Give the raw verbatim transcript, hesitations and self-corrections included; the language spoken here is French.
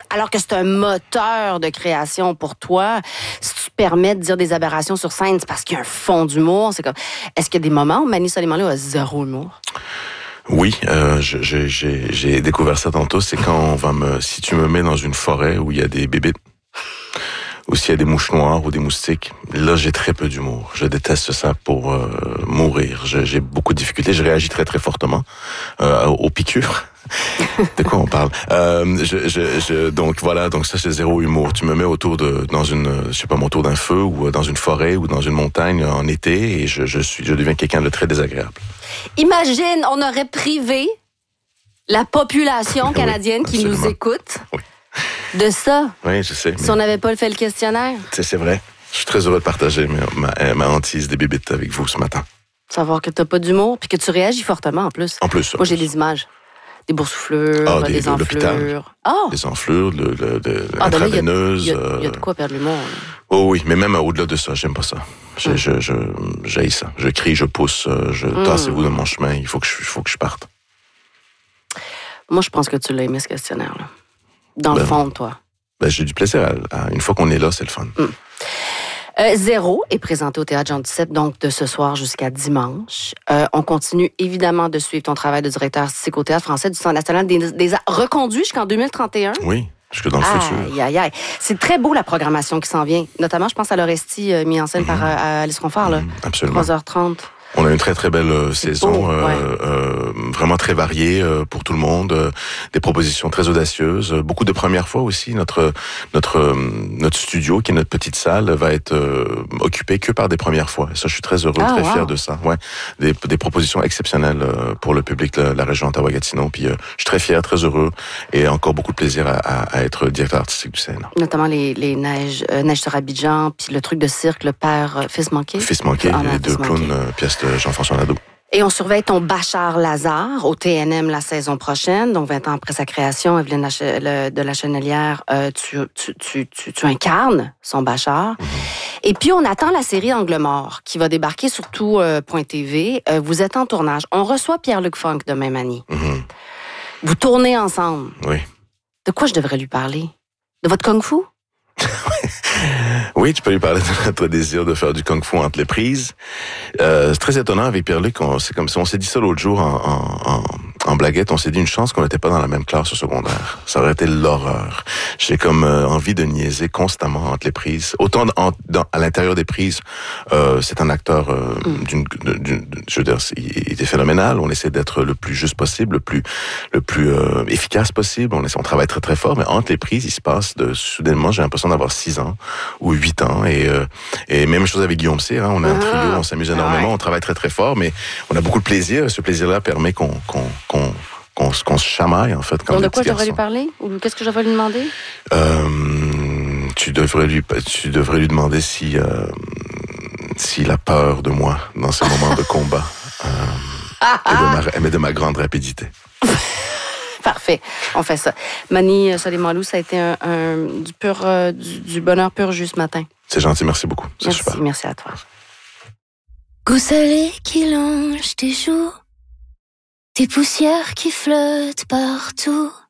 alors que c'est un moteur de création pour toi. Si tu te permets de dire des aberrations sur scène, c'est parce qu'il y a un fond d'humour. C'est comme, est-ce qu'il y a des moments où Mani Soleimanlou a zéro humour? Oui, euh, je, j'ai, j'ai, j'ai découvert ça tantôt. C'est quand on va me, si tu me mets dans une forêt où il y a des bébites, ou s'il y a des mouches noires ou des moustiques, là j'ai très peu d'humour. Je déteste ça pour euh, mourir. Je, j'ai beaucoup de difficultés. Je réagis très très fortement euh, aux piqûres. De quoi on parle? Euh, je, je, je, donc voilà, donc ça c'est zéro humour. Tu me mets autour de, dans une, je sais pas, autour d'un feu ou dans une forêt ou dans une montagne en été et je, je suis, je deviens quelqu'un de très désagréable. Imagine, on aurait privé la population canadienne oui, qui nous écoute oui. de ça. Oui, je sais. Si mais... on n'avait pas fait le questionnaire. C'est, c'est vrai. Je suis très heureux de partager ma, ma, ma hantise des bébites avec vous ce matin. Savoir que t'as pas d'humour puis que tu réagis fortement en plus. En plus. Moi, j'ai des images. Des boursouflures, ah, des, des de enflures. Oh. Des enflures, le, le, de, ah, intraveineuse. Il ben y, y, y a de quoi perdre l'humour. Oh oui, mais même au-delà de ça, j'aime pas ça. Je, mm. je, je, j'haïs ça. Je crie, je pousse, je mm. tassez-vous de mon chemin. Il faut que je, il faut que je parte. Moi, je pense que tu l'as aimé, ce questionnaire-là. Dans ben, le fond de toi. Ben, j'ai du plaisir. À, à, une fois qu'on est là, c'est le fun. Mm. Euh, Zéro est présenté au Théâtre Jean Duceppe, donc de ce soir jusqu'à dimanche. Euh, on continue évidemment de suivre ton travail de directeur artistique au Théâtre français du Centre national des, des arts, reconduit jusqu'en deux mille trente et un. Oui, jusque dans le aïe, futur. Aïe, aïe, aïe. C'est très beau la programmation qui s'en vient. Notamment, je pense à l'Orestie, euh, mis en scène mm-hmm. par euh, Alice Confort, là. Mm, absolument. trois heures trente. On a une très très belle euh, saison, beau, euh, ouais. euh, vraiment très variée euh, pour tout le monde, euh, des propositions très audacieuses, euh, beaucoup de premières fois aussi. Notre notre euh, notre studio, qui est notre petite salle, va être euh, occupé que par des premières fois. Et ça, je suis très heureux, ah, très wow. fier de ça. Ouais, des, des propositions exceptionnelles euh, pour le public de la, la région Ottawa-Gatineau. Puis euh, je suis très fier, très heureux, et encore beaucoup de plaisir à, à, à être directeur artistique du C N A. Notamment les les neiges, euh, neiges sur Abidjan, puis le truc de cirque, le père euh, fils manqué. Fils manqué, ah, les deux clowns euh, pièces de Jean-François Nadeau. Et on surveille ton Bachar Lazare au T N M la saison prochaine, donc vingt ans après sa création, Evelyne Lach- le, de la Chenelière, euh, tu, tu, tu, tu, tu incarnes son Bachar. Mm-hmm. Et puis on attend la série Angle mort qui va débarquer sur tout euh, point T V. Euh, vous êtes en tournage. On reçoit Pierre-Luc Funk demain, Mani. Mm-hmm. Vous tournez ensemble. Oui. De quoi je devrais lui parler? De votre kung-fu? Oui, tu peux lui parler de notre désir de faire du kung-fu entre les prises. Euh, c'est très étonnant avec Pierre-Luc. On, c'est comme si on s'est dit ça l'autre jour en, en, en, en blaguette. On s'est dit une chance qu'on n'était pas dans la même classe au secondaire. Ça aurait été l'horreur. J'ai comme euh, envie de niaiser constamment entre les prises. Autant en, dans, à l'intérieur des prises, euh, c'est un acteur euh, mm. d'une, d'une, d'une, je veux dire, il était phénoménal. On essaie d'être le plus juste possible, le plus, le plus euh, efficace possible. On, essaie, on travaille très très fort, mais entre les prises, il se passe de soudainement, j'ai l'impression d'avoir six ans ou huit ans et euh, et même chose avec Guillaume Cyr, hein, on a un trio, on s'amuse énormément, ouais. on travaille très très fort, mais on a beaucoup de plaisir. Ce plaisir-là permet qu'on qu'on qu'on qu'on, qu'on se chamaille en fait. Comme Donc de quoi je devrais lui parler ou qu'est-ce que je devrais lui demander? Euh, tu devrais lui tu devrais lui demander si euh, s'il a peur de moi dans ces moments de combat euh, ah, et, de ma, et de ma grande rapidité. Parfait, on fait ça. Mani Soleimanlou, ça a été un, un, du, pur, euh, du, du bonheur pur jus ce matin. C'est gentil, merci beaucoup. C'est merci, super. Merci à toi. Goût salé qui longe tes joues, tes poussières qui flottent partout.